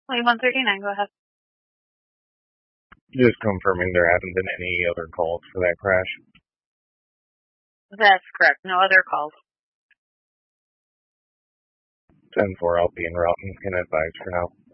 Wait, 139, go ahead. Just confirming there haven't been any other calls for that crash. That's correct. No other calls. 10-4, I'll be en route and can advise for now.